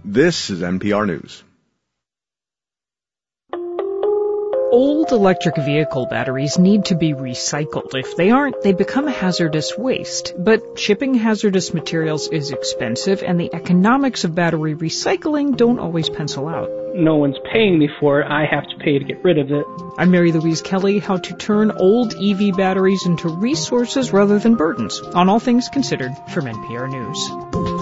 This is NPR News. Old electric vehicle batteries need to be recycled. If they aren't, they become hazardous waste. But shipping hazardous materials is expensive, and the economics of battery recycling don't always pencil out. No one's paying me for it. I have to pay to get rid of it. I'm Mary Louise Kelly, how to turn old EV batteries into resources rather than burdens, on All Things Considered from NPR News.